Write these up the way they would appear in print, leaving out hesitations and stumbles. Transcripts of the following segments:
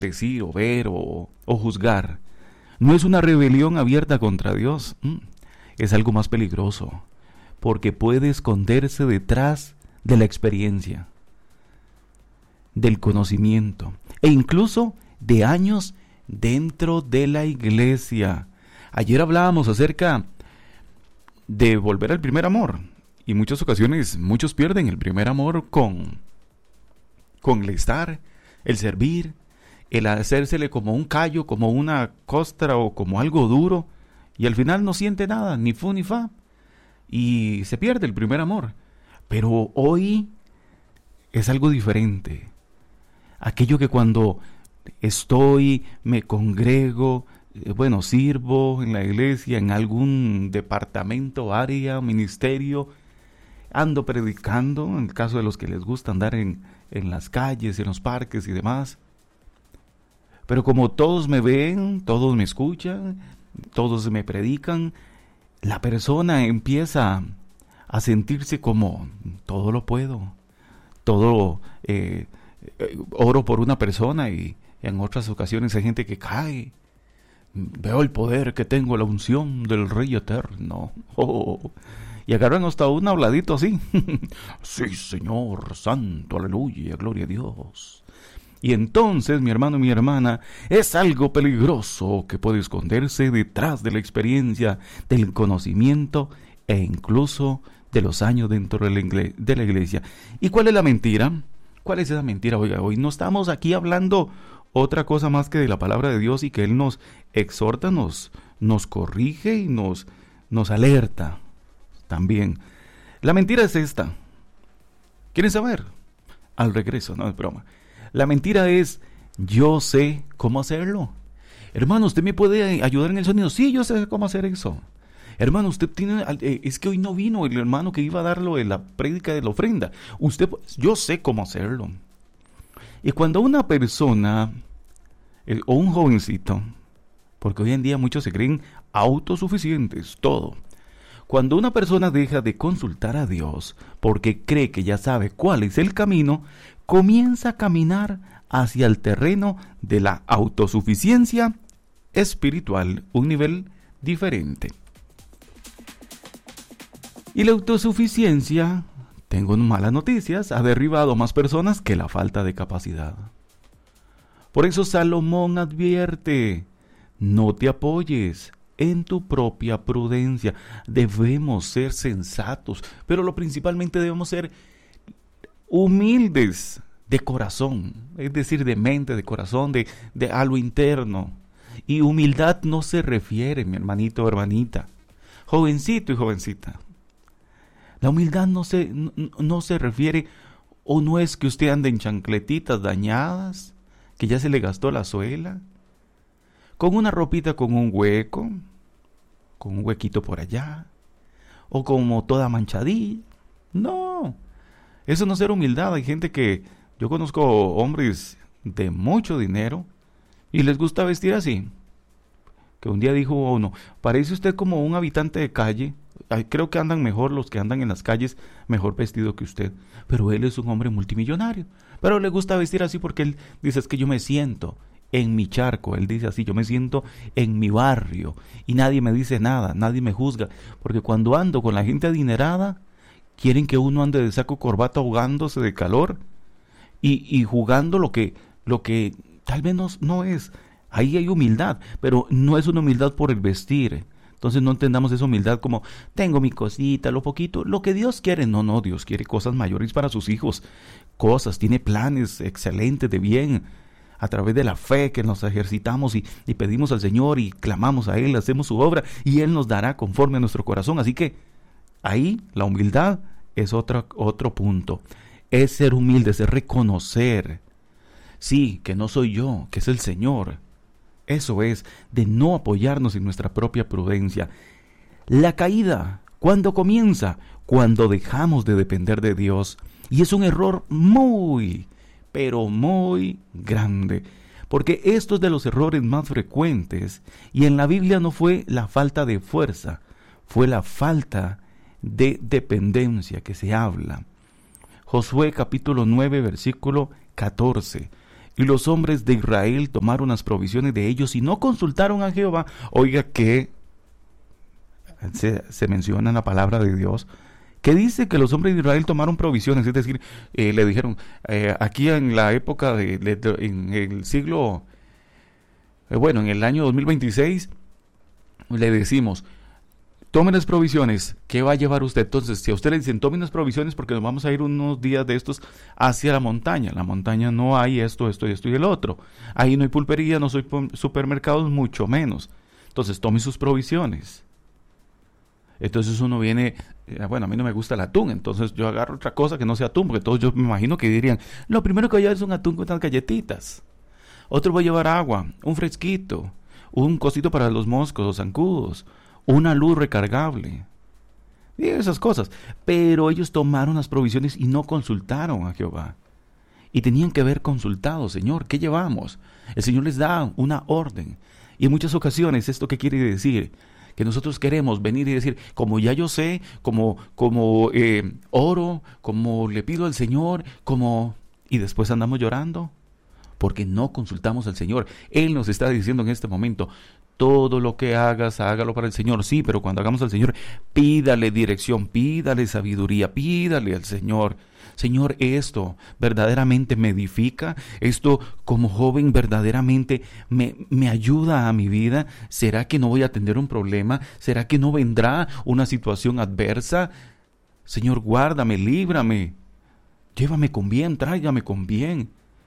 decir o ver o juzgar. No es una rebelión abierta contra Dios. Es algo más peligroso, porque puede esconderse detrás de la experiencia, del conocimiento e incluso de años dentro de la iglesia. Ayer hablábamos acerca de volver al primer amor, y muchas ocasiones muchos pierden el primer amor con el estar, el servir, el hacérsele como un callo, como una costra o como algo duro, y al final no siente nada, ni fu ni fa, y se pierde el primer amor. Pero hoy es algo diferente. Aquello que cuando estoy, me congrego, sirvo en la iglesia, en algún departamento, área, ministerio, ando predicando, en el caso de los que les gusta andar en las calles, en los parques y demás. Pero como todos me ven, todos me escuchan, todos me predican, la persona empieza a sentirse como todo lo puedo, todo oro por una persona, y en otras ocasiones hay gente que cae. Veo el poder que tengo, la unción del Rey Eterno. Y agarran hasta un habladito así. Sí, Señor, santo, aleluya, gloria a Dios. Y entonces, mi hermano y mi hermana, es algo peligroso que puede esconderse detrás de la experiencia, del conocimiento e incluso de los años dentro de la iglesia. ¿Y cuál es la mentira? ¿Cuál es esa mentira? Oiga, hoy no estamos aquí hablando otra cosa más que de la palabra de Dios, y que Él nos exhorta, nos corrige y nos alerta también. La mentira es esta. ¿Quieren saber? Al regreso, no es broma. La mentira es: yo sé cómo hacerlo. Hermano, ¿usted me puede ayudar en el sonido? Sí, yo sé cómo hacer eso. Hermano, usted tiene... es que hoy no vino el hermano que iba a darlo en la prédica de la ofrenda. Yo sé cómo hacerlo. Y cuando una persona, o un jovencito, porque hoy en día muchos se creen autosuficientes, todo. Cuando una persona deja de consultar a Dios porque cree que ya sabe cuál es el camino, comienza a caminar hacia el terreno de la autosuficiencia espiritual, un nivel diferente. Y la autosuficiencia, tengo malas noticias, ha derribado más personas que la falta de capacidad. Por eso Salomón advierte: no te apoyes en tu propia prudencia. Debemos ser sensatos, pero principalmente debemos ser humildes de corazón, es decir, de mente, de corazón, de a lo interno. Y humildad no se refiere, mi hermanito o hermanita, jovencito y jovencita. La humildad no se refiere, o no es que usted ande en chancletitas dañadas, que ya se le gastó la suela, con una ropita con un hueco, con un huequito por allá, o como toda manchadilla. No, eso no es ser humildad. Hay gente que, yo conozco hombres de mucho dinero y les gusta vestir así, que un día dijo uno: parece usted como un habitante de calle. Creo que andan mejor los que andan en las calles, mejor vestido que usted. Pero él es un hombre multimillonario, pero le gusta vestir así porque él dice: es que yo me siento en mi charco. Él dice así: yo me siento en mi barrio y nadie me dice nada, nadie me juzga, porque cuando ando con la gente adinerada, quieren que uno ande de saco corbata ahogándose de calor y jugando lo que tal vez no es. Ahí hay humildad, pero no es una humildad por el vestir. Entonces no entendamos esa humildad como: tengo mi cosita, lo poquito, lo que Dios quiere. No, Dios quiere cosas mayores para sus hijos. Tiene planes excelentes de bien. A través de la fe que nos ejercitamos y pedimos al Señor y clamamos a Él, hacemos su obra y Él nos dará conforme a nuestro corazón. Así que ahí la humildad es otro punto. Es ser humilde, es reconocer, sí, que no soy yo, que es el Señor. Eso es, de no apoyarnos en nuestra propia prudencia. La caída, ¿cuándo comienza? Cuando dejamos de depender de Dios. Y es un error muy, pero muy grande, porque esto es de los errores más frecuentes, y en la Biblia no fue la falta de fuerza, fue la falta de dependencia que se habla. Josué capítulo 9, versículo 14. Y los hombres de Israel tomaron las provisiones de ellos y no consultaron a Jehová. Oiga que se menciona en la palabra de Dios que dice que los hombres de Israel tomaron provisiones, es decir, le dijeron, aquí en la época en el siglo, en el año 2026, le decimos, tomen las provisiones, ¿qué va a llevar usted? Entonces, si a usted le dicen, tomen las provisiones porque nos vamos a ir unos días de estos hacia la montaña no hay esto y el otro, ahí no hay pulpería, no hay supermercados, mucho menos, entonces tome sus provisiones. Entonces uno viene, a mí no me gusta el atún, entonces yo agarro otra cosa que no sea atún, porque todos yo me imagino que dirían, lo primero que voy a llevar es un atún con unas galletitas. Otro voy a llevar agua, un fresquito, un cosito para los moscos o zancudos, una luz recargable, y esas cosas. Pero ellos tomaron las provisiones y no consultaron a Jehová. Y tenían que haber consultado, Señor, ¿qué llevamos? El Señor les da una orden. Y en muchas ocasiones, ¿esto qué quiere decir? Que nosotros queremos venir y decir, como ya yo sé, como oro, como le pido al Señor, y después andamos llorando, porque no consultamos al Señor. Él nos está diciendo en este momento, todo lo que hagas, hágalo para el Señor. Sí, pero cuando hagamos al Señor, pídale dirección, pídale sabiduría, pídale al Señor. Señor, esto verdaderamente me edifica, esto como joven verdaderamente me ayuda a mi vida. ¿Será que no voy a tener un problema? ¿Será que no vendrá una situación adversa? Señor, guárdame, líbrame, llévame con bien, tráigame con bien.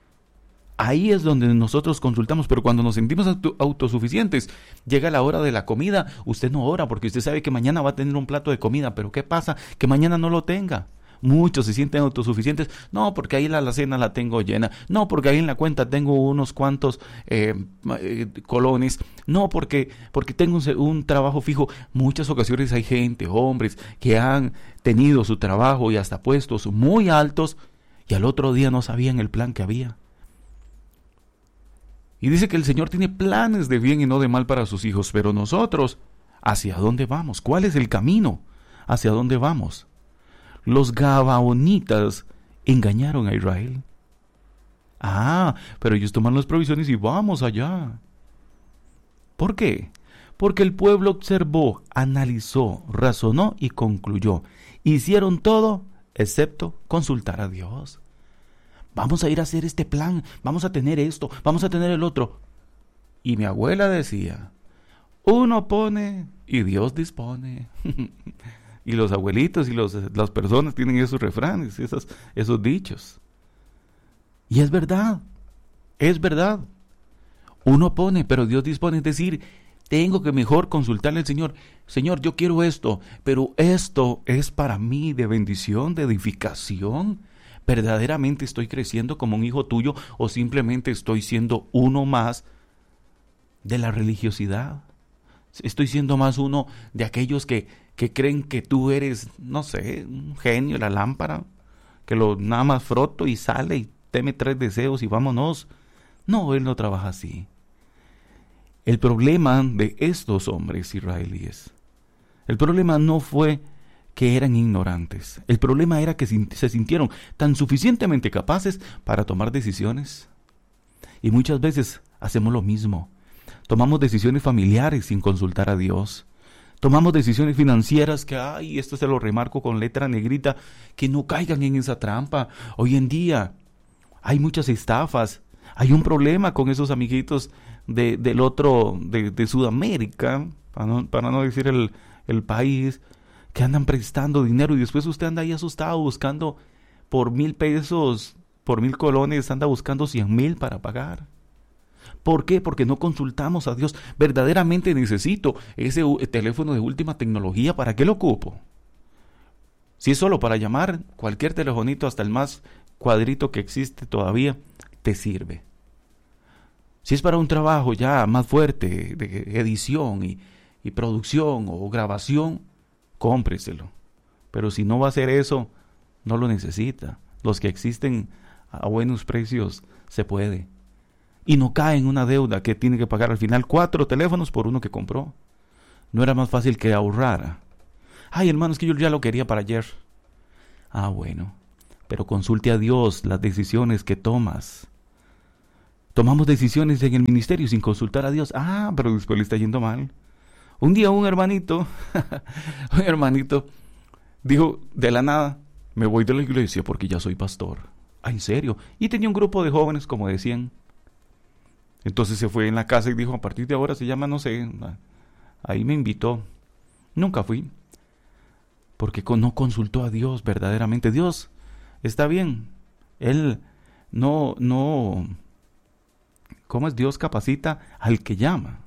Ahí es donde nosotros consultamos, pero cuando nos sentimos autosuficientes, llega la hora de la comida, usted no ora porque usted sabe que mañana va a tener un plato de comida, pero ¿qué pasa? Que mañana no lo tenga. Muchos se sienten autosuficientes, no, porque ahí la alacena la tengo llena, no, porque ahí en la cuenta tengo unos cuantos colones, no, porque tengo un trabajo fijo. Muchas ocasiones hay gente, hombres, que han tenido su trabajo y hasta puestos muy altos y al otro día no sabían el plan que había. Y dice que el Señor tiene planes de bien y no de mal para sus hijos, pero nosotros, ¿hacia dónde vamos? ¿Cuál es el camino? ¿Hacia dónde vamos? Los gabaonitas engañaron a Israel. Pero ellos toman las provisiones y vamos allá. ¿Por qué? Porque el pueblo observó, analizó, razonó y concluyó. Hicieron todo excepto consultar a Dios. Vamos a ir a hacer este plan, vamos a tener esto, vamos a tener el otro. Y mi abuela decía, uno pone y Dios dispone. Y los abuelitos y las personas tienen esos refranes, esos dichos. Y es verdad. Uno pone, pero Dios dispone. Es decir, tengo que mejor consultarle al Señor. Señor, yo quiero esto, pero esto es para mí de bendición, de edificación. ¿Verdaderamente estoy creciendo como un hijo tuyo o simplemente estoy siendo uno más de la religiosidad? Estoy siendo más uno de aquellos que creen que tú eres, no sé, un genio, la lámpara, que lo nada más froto y sale y teme 3 deseos y vámonos. No, Él no trabaja así. El problema de estos hombres israelíes, el problema no fue que eran ignorantes. El problema era que se sintieron tan suficientemente capaces para tomar decisiones. Y muchas veces hacemos lo mismo. Tomamos decisiones familiares sin consultar a Dios. Tomamos decisiones financieras que, esto se lo remarco con letra negrita, que no caigan en esa trampa. Hoy en día hay muchas estafas. Hay un problema con esos amiguitos de Sudamérica, para no decir el país, que andan prestando dinero y después usted anda ahí asustado buscando por 1,000 pesos, por 1,000 colones, anda buscando 100,000 para pagar. ¿Por qué? Porque no consultamos a Dios. Verdaderamente necesito ese teléfono de última tecnología. ¿Para qué lo ocupo? Si es solo para llamar, cualquier telefonito, hasta el más cuadrito que existe todavía, te sirve. Si es para un trabajo ya más fuerte, de edición y producción o grabación, cómpreselo. Pero si no va a hacer eso, no lo necesita. Los que existen a buenos precios se puede. Y no cae en una deuda que tiene que pagar al final 4 teléfonos por uno que compró. ¿No era más fácil que ahorrara? Hermano, es que yo ya lo quería para ayer. Bueno, pero consulte a Dios las decisiones que tomas. tomamos decisiones en el ministerio sin consultar a Dios. Pero después le está yendo mal. Un día un hermanito dijo de la nada, me voy de la iglesia porque ya soy pastor. ¿En serio? Y tenía un grupo de jóvenes, como decían. Entonces se fue en la casa y dijo, a partir de ahora se llama, no sé, ahí me invitó. Nunca fui, porque no consultó a Dios verdaderamente. Dios está bien, Él no, ¿cómo es? Dios capacita al que llama.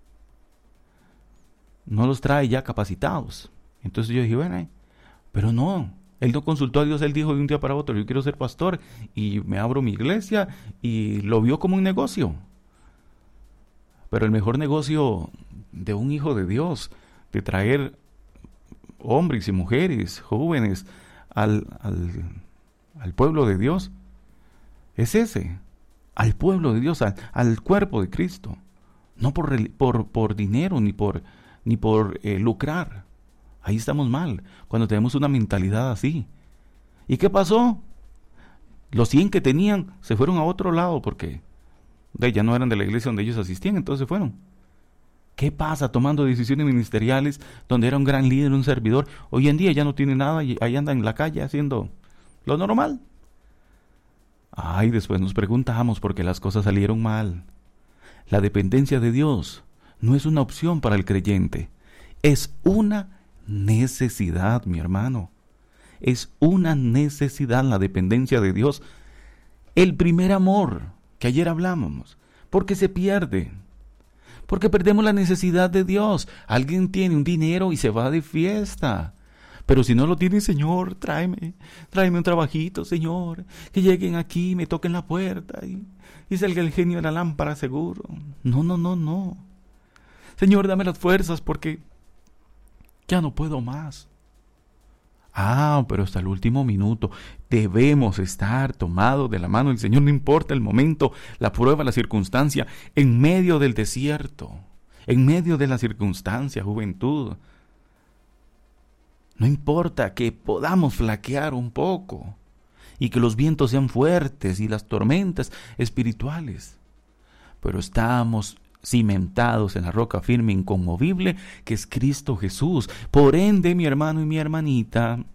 No los trae ya capacitados. Entonces yo dije, bueno, pero no, él no consultó a Dios. Él dijo de un día para otro, yo quiero ser pastor y me abro mi iglesia, y lo vio como un negocio. Pero el mejor negocio de un hijo de Dios, de traer hombres y mujeres, jóvenes, al pueblo de Dios, es ese, al pueblo de Dios, al cuerpo de Cristo. No por dinero, ni por lucrar. Ahí estamos mal, cuando tenemos una mentalidad así. ¿Y qué pasó? Los 100 que tenían se fueron a otro lado porque ya no eran de la iglesia donde ellos asistían, entonces se fueron. ¿Qué pasa tomando decisiones ministeriales donde era un gran líder, un servidor? Hoy en día ya no tiene nada y ahí anda en la calle haciendo lo normal. Después nos preguntamos por qué las cosas salieron mal. La dependencia de Dios no es una opción para el creyente, es una necesidad, mi hermano. Es una necesidad la dependencia de Dios. El primer amor que ayer hablábamos, porque se pierde. Porque perdemos la necesidad de Dios. Alguien tiene un dinero y se va de fiesta. Pero si no lo tiene, Señor, tráeme un trabajito, Señor. Que lleguen aquí, me toquen la puerta y salga el genio de la lámpara seguro. No. Señor, dame las fuerzas porque ya no puedo más. Pero hasta el último minuto debemos estar tomados de la mano del Señor, no importa el momento, la prueba, la circunstancia, en medio del desierto, en medio de la circunstancia, juventud. No importa que podamos flaquear un poco y que los vientos sean fuertes y las tormentas espirituales, pero estamos cimentados en la roca firme, inconmovible, que es Cristo Jesús. Por ende, mi hermano y mi hermanita,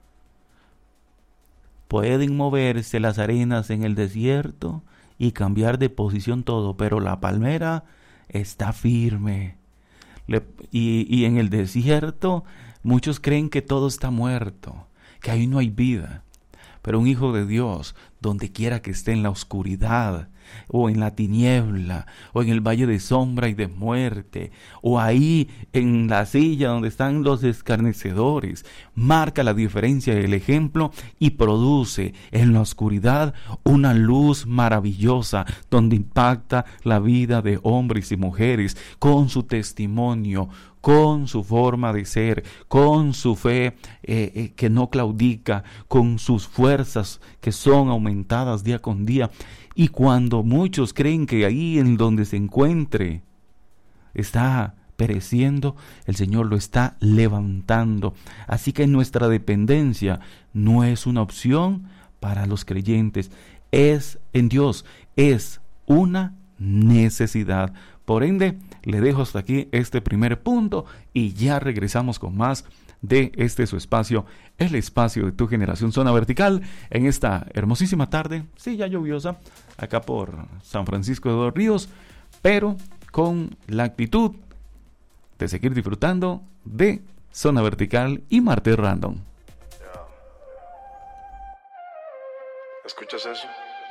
pueden moverse las arenas en el desierto y cambiar de posición todo, pero la palmera está firme. Y en el desierto muchos creen que todo está muerto, que ahí no hay vida. Pero un hijo de Dios, donde quiera que esté en la oscuridad, o en la tiniebla, o en el valle de sombra y de muerte, o ahí en la silla donde están los escarnecedores, marca la diferencia del ejemplo y produce en la oscuridad una luz maravillosa donde impacta la vida de hombres y mujeres con su testimonio, con su forma de ser, con su fe que no claudica, con sus fuerzas que son aumentadas día con día. Y cuando muchos creen que ahí en donde se encuentre está pereciendo, el Señor lo está levantando. Así que nuestra dependencia no es una opción para los creyentes, es en Dios, es una necesidad. Por ende, le dejo hasta aquí este primer punto y ya regresamos con más de su espacio, el espacio de tu generación Zona Vertical, en esta hermosísima tarde, sí, ya lluviosa, acá por San Francisco de los Ríos, pero con la actitud de seguir disfrutando de Zona Vertical y Martes Random. ¿Escuchas eso?